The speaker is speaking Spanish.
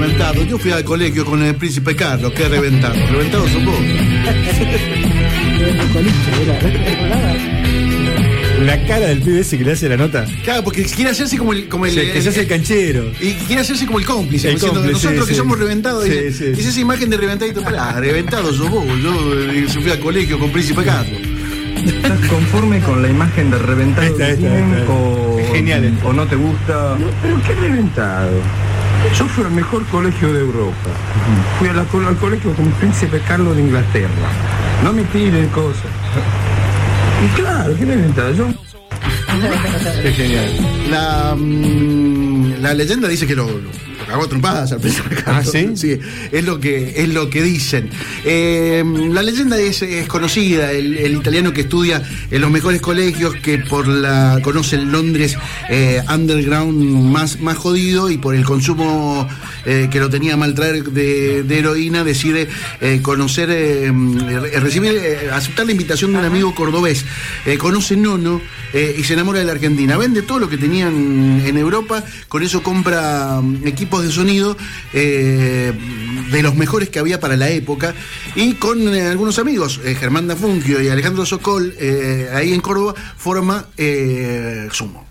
reventado. Yo fui al colegio con el príncipe Carlos, que reventado. Reventado sos vos. La cara del pibe ese que le hace la nota. Claro, porque quiere hacerse como el que se hace el canchero. Y quiere hacerse como el cómplice. Nosotros que somos reventados. Es esa imagen de reventadito. Reventado sos vos. Yo fui al colegio con príncipe Carlos. ¿Estás conforme con la imagen de reventado que tienen, genial, o no te gusta? No, pero qué reventado. Yo fui al mejor colegio de Europa. Fui al colegio con el príncipe Carlos de Inglaterra. No me tiren cosas. Y claro, qué reventado. Yo... Qué genial. La leyenda dice que lo cagó a trompadas al príncipe Carlos. ¿Ah, sí? Sí, es lo que dicen. La leyenda es conocida, el italiano que estudia en los mejores colegios, que conoce el Londres underground más jodido, y por el consumo que lo tenía a mal traer de heroína, decide aceptar la invitación de un amigo cordobés. Conoce Nono y se enamora de la Argentina. Vende todo lo que tenían en Europa, con eso compra equipos de sonido de los mejores que había para la época, y con algunos amigos, Germán Dafungio y Alejandro Sokol, ahí en Córdoba, forma Sumo.